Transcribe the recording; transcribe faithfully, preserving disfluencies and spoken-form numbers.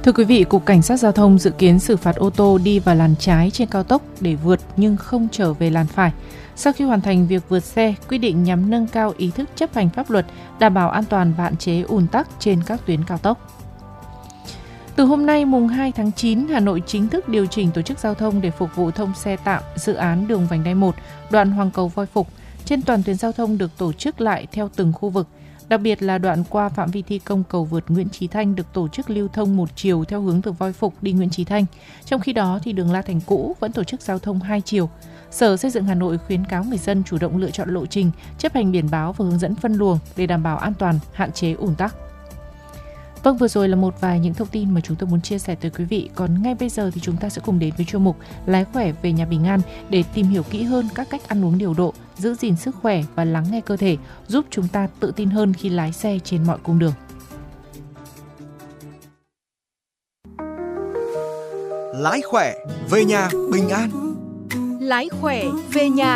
Thưa quý vị, Cục Cảnh sát Giao thông dự kiến xử phạt ô tô đi vào làn trái trên cao tốc để vượt nhưng không trở về làn phải. Sau khi hoàn thành việc vượt xe, quy định nhằm nâng cao ý thức chấp hành pháp luật, đảm bảo an toàn và hạn chế ùn tắc trên các tuyến cao tốc. Từ hôm nay, mùng hai tháng chín, Hà Nội chính thức điều chỉnh tổ chức giao thông để phục vụ thông xe tạm dự án đường vành đai một, đoạn Hoàng Cầu - Voi Phục. Trên toàn tuyến giao thông được tổ chức lại theo từng khu vực. Đặc biệt là đoạn qua phạm vi thi công cầu vượt Nguyễn Chí Thanh được tổ chức lưu thông một chiều theo hướng từ Voi Phục đi Nguyễn Chí Thanh. Trong khi đó, thì đường La Thành cũ vẫn tổ chức giao thông hai chiều. Sở Xây dựng Hà Nội khuyến cáo người dân chủ động lựa chọn lộ trình, chấp hành biển báo và hướng dẫn phân luồng để đảm bảo an toàn, hạn chế ùn tắc. Vâng, vừa rồi là một vài những thông tin mà chúng tôi muốn chia sẻ tới quý vị. Còn ngay bây giờ thì chúng ta sẽ cùng đến với chuyên mục Lái khỏe về nhà bình an để tìm hiểu kỹ hơn các cách ăn uống điều độ, giữ gìn sức khỏe và lắng nghe cơ thể, giúp chúng ta tự tin hơn khi lái xe trên mọi cung đường. Lái khỏe về nhà bình an. Lái khỏe về nhà